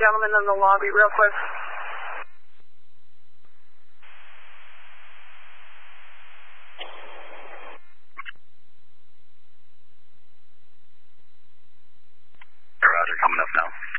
gentleman in the lobby real quick. Roger, coming up now.